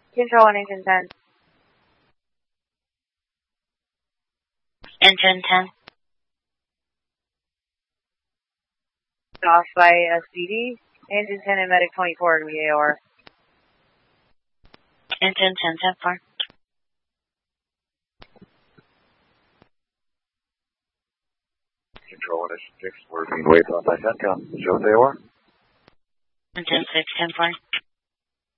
Control 1, engine 10. Engine 10. Off by SPD. Engine 10 and Medic 24 in the AOR. Engine 10, 10-4. Control 1, 6, we're being waved on by CENTCOM. Show us AOR. Engine 6, 10-4.